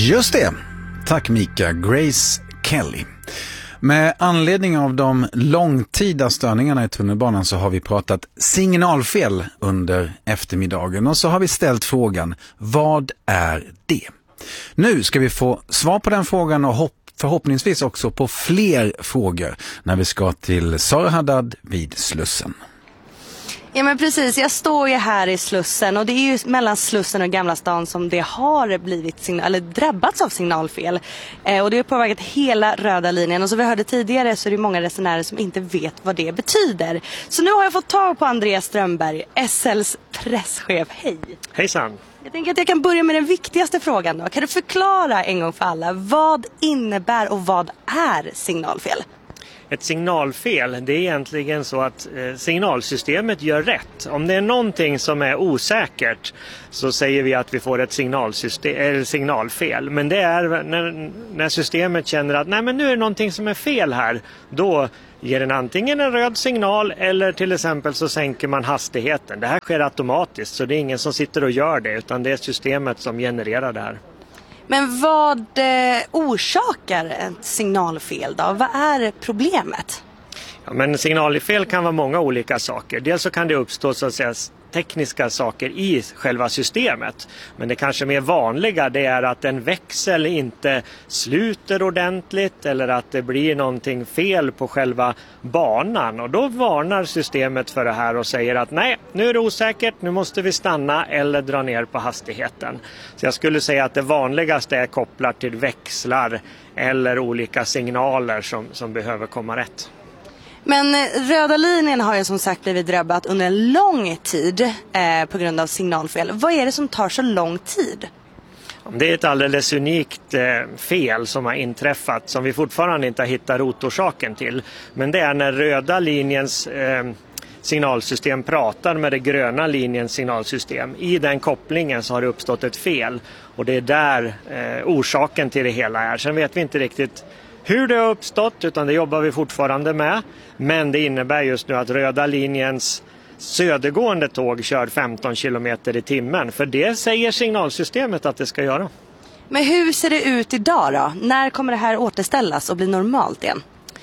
Just det. Tack Mika. Grace Kelly. Med anledning av de långtida störningarna i tunnelbanan så har vi pratat signalfel under eftermiddagen och så har vi ställt frågan, vad är det? Nu ska vi få svar på den frågan och förhoppningsvis också på fler frågor när vi ska till Sara Haddad vid Slussen. Ja men precis, jag står ju här i Slussen och det är ju mellan Slussen och Gamla stan som det har blivit drabbats av signalfel. Och det har påverkat hela röda linjen och som vi hörde tidigare så är det många resenärer som inte vet vad det betyder. Så nu har jag fått tag på Andreas Strömberg, SLs presschef. Hej! Hejsan! Jag tänker att jag kan börja med den viktigaste frågan då. Kan du förklara en gång för alla, vad innebär och vad är signalfel? Ett signalfel, det är egentligen så att signalsystemet gör rätt. Om det är någonting som är osäkert så säger vi att vi får ett signalfel. Men det är när systemet känner att nej, men nu är det någonting som är fel här. Då ger den antingen en röd signal eller till exempel så sänker man hastigheten. Det här sker automatiskt så det är ingen som sitter och gör det utan det är systemet som genererar det här. Men vad orsakar ett signalfel då? Vad är problemet? Ja, men signalfel kan vara många olika saker. Dels så kan det uppstå så att säga tekniska saker i själva systemet. Men det kanske mer vanliga det är att en växel inte sluter ordentligt eller att det blir någonting fel på själva banan. Och då varnar systemet för det här och säger att nej, nu är det osäkert, nu måste vi stanna eller dra ner på hastigheten. Så jag skulle säga att det vanligaste är kopplat till växlar eller olika signaler som behöver komma rätt. Men röda linjen har ju som sagt blivit drabbat under en lång tid på grund av signalfel. Vad är det som tar så lång tid? Det är ett alldeles unikt fel som har inträffat som vi fortfarande inte har hittat rotorsaken till. Men det är när röda linjens signalsystem pratar med det gröna linjens signalsystem. I den kopplingen så har det uppstått ett fel och det är där orsaken till det hela är. Sen vet vi inte riktigt hur det har uppstått utan det jobbar vi fortfarande med. Men det innebär just nu att röda linjens södergående tåg kör 15 km i timmen. För det säger signalsystemet att det ska göra. Men hur ser det ut idag då? När kommer det här återställas och bli normalt igen?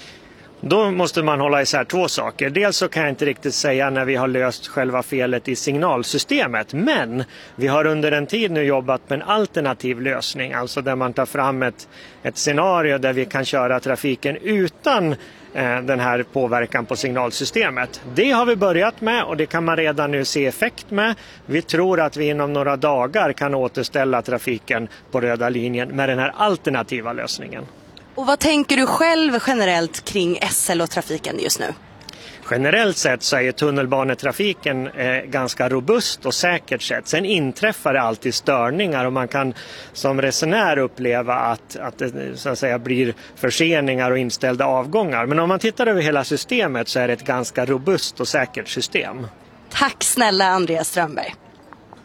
Då måste man hålla isär två saker. Dels så kan jag inte riktigt säga när vi har löst själva felet i signalsystemet. Men vi har under en tid nu jobbat med en alternativ lösning. Alltså där man tar fram ett scenario där vi kan köra trafiken utan den här påverkan på signalsystemet. Det har vi börjat med och det kan man redan nu se effekt med. Vi tror att vi inom några dagar kan återställa trafiken på röda linjen med den här alternativa lösningen. Och vad tänker du själv generellt kring SL och trafiken just nu? Generellt sett så är tunnelbanetrafiken ganska robust och säkert sett. Sen inträffar det alltid störningar och man kan som resenär uppleva att det så att säga blir förseningar och inställda avgångar. Men om man tittar över hela systemet så är det ett ganska robust och säkert system. Tack snälla Andreas Strömberg.